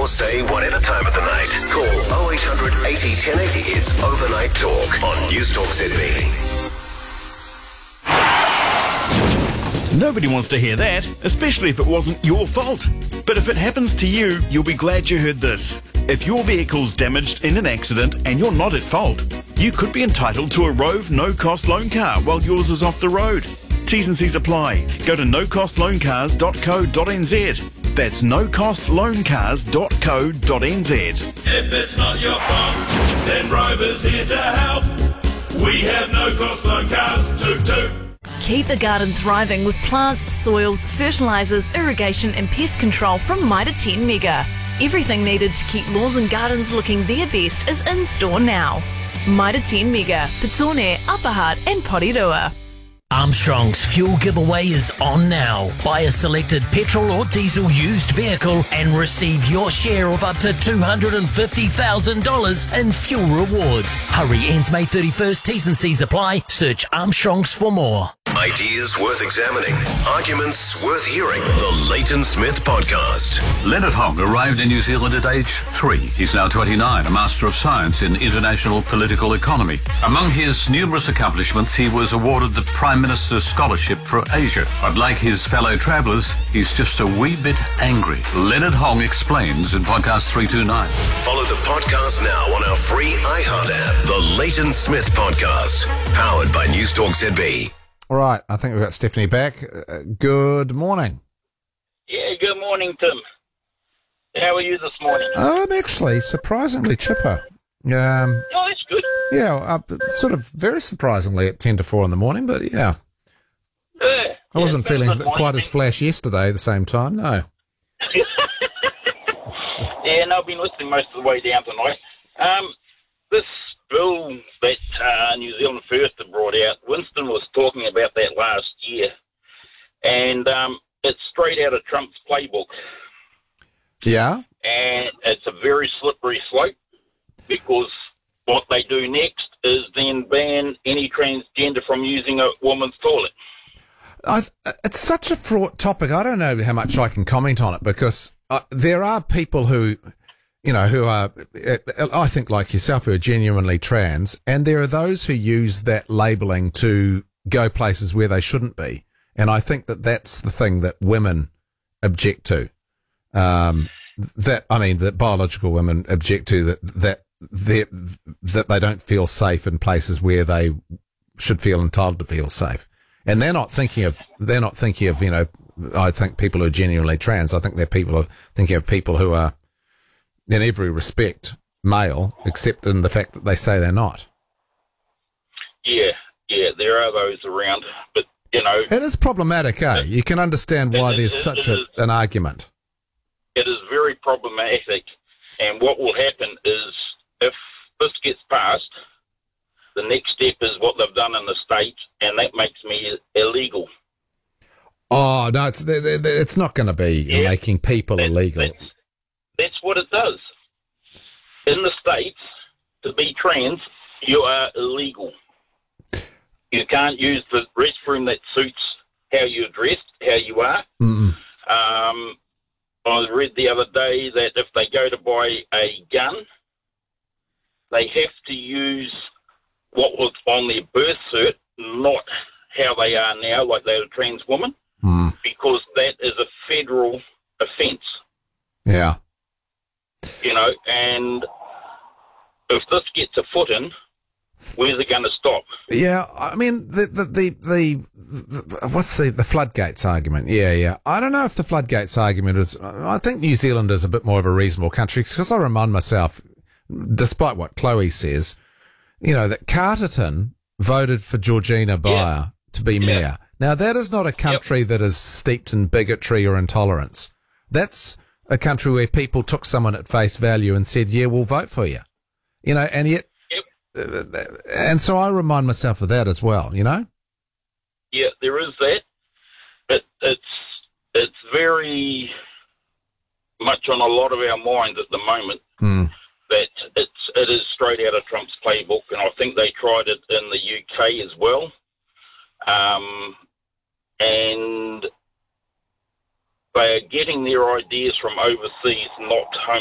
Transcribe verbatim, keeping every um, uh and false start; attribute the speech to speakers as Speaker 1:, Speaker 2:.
Speaker 1: your say whatever time of the night. Call oh eight hundred eighty ten eighty. It's Overnight Talk on News Talk Z B.
Speaker 2: Nobody wants to hear that, especially if it wasn't your fault. But if it happens to you, you'll be glad you heard this. If your vehicle's damaged in an accident and you're not at fault, you could be entitled to a Rove no-cost loan car while yours is off the road. T's and C's apply. Go to no cost loan cars dot co dot n z. That's no cost loan cars dot co dot n z.
Speaker 3: If it's not your fault, then Rover's here to help. We have no-cost loan cars, toot toot.
Speaker 4: Keep the garden thriving with plants, soils, fertilisers, irrigation and pest control from Mitre ten Mega. Everything needed to keep lawns and gardens looking their best is in store now. Mitre ten Mega, Petone, Upper Hutt and Porirua.
Speaker 5: Armstrong's fuel giveaway is on now. Buy a selected petrol or diesel used vehicle and receive your share of up to two hundred fifty thousand dollars in fuel rewards. Hurry, ends May thirty-first. T's and C's apply. Search Armstrong's for more.
Speaker 1: Ideas worth examining. Arguments worth hearing. The Leighton Smith Podcast.
Speaker 6: Leonard Hogg arrived in New Zealand at age three. He's now twenty-nine, a Master of Science in International Political Economy. Among his numerous accomplishments, he was awarded the Prime Minister's Scholarship for Asia. But like his fellow travellers, he's just a wee bit angry. Leonard Hogg explains in podcast three two nine.
Speaker 1: Follow the podcast now on our free iHeart app. The Leighton Smith Podcast. Powered by News Talk Z B.
Speaker 7: All right, I think we've got Stephanie back. Uh, good morning.
Speaker 8: Yeah, good morning, Tim. How are you this morning?
Speaker 7: I'm actually surprisingly chipper. Um,
Speaker 8: Oh, that's good.
Speaker 7: yeah, uh, sort of very surprisingly at ten to four in the morning, but yeah.
Speaker 8: Yeah,
Speaker 7: I wasn't
Speaker 8: yeah, been a
Speaker 7: feeling
Speaker 8: good morning,
Speaker 7: quite as
Speaker 8: thank
Speaker 7: flash yesterday at the same time, no.
Speaker 8: you. Yeah, no, I've been listening most of the way down tonight. Um, this bill that uh, New Zealand First have brought out, Winston was talking about that last year, and um, it's straight out of Trump's playbook.
Speaker 7: Yeah?
Speaker 8: And it's a very slippery slope, because what they do next is then ban any transgender from using a woman's toilet.
Speaker 7: I, it's such a fraught topic. I don't know how much I can comment on it, because uh, there are people who, you know, who are, I think like yourself, who are genuinely trans, and there are those who use that labelling to go places where they shouldn't be. And I think that that's the thing that women object to. Um, that, I mean, that biological women object to, that, that, they, that they don't feel safe in places where they should feel entitled to feel safe. And they're not thinking of, they're not thinking of, you know, I think people who are genuinely trans. I think they're people who are thinking of people who are, in every respect, male, except in the fact that they say they're not.
Speaker 8: Yeah, yeah, there are those around, but, you know...
Speaker 7: It is problematic, eh? You can understand why
Speaker 8: it,
Speaker 7: there's
Speaker 8: it,
Speaker 7: such
Speaker 8: it
Speaker 7: a,
Speaker 8: is,
Speaker 7: an argument.
Speaker 8: It is very problematic, and what will happen is, if this gets passed, the next step is what they've done in the States, and that makes me illegal.
Speaker 7: Oh, no, it's, it's not going to be
Speaker 8: Yeah,
Speaker 7: making people
Speaker 8: that,
Speaker 7: illegal.
Speaker 8: That's, that's what it does. In the States, to be trans, you are illegal. You can't use the restroom that suits how you're dressed, how you are.
Speaker 7: Mm-mm.
Speaker 8: Um, I read the other day that if they go to buy a gun, they have to use what was on their birth cert, not how they are now, like they're a trans woman,
Speaker 7: Mm.
Speaker 8: because that is a federal offence.
Speaker 7: Yeah.
Speaker 8: You know, and if this gets a foot in, where's it going to stop?
Speaker 7: Yeah, I mean, the, the, the, the, the, what's the, the floodgates argument? Yeah, yeah. I don't know if the floodgates argument is, I think New Zealand is a bit more of a reasonable country, because I remind myself, despite what Chloe says, you know, that Carterton voted for Georgina Beyer
Speaker 8: Yeah.
Speaker 7: to be
Speaker 8: Yeah.
Speaker 7: mayor. Now, that is not a country yep. that is steeped in bigotry or intolerance. That's a country where people took someone at face value and said, yeah, we'll vote for you. You know, and yet,
Speaker 8: Yep.
Speaker 7: uh, and so I remind myself of that as well, you know?
Speaker 8: Yeah, there is that, but it's it's very much on a lot of our minds at the moment
Speaker 7: Mm.
Speaker 8: that it's it is straight out of Trump's playbook, and I think they tried it in the U K as well, um, and they are getting their ideas from overseas, not home.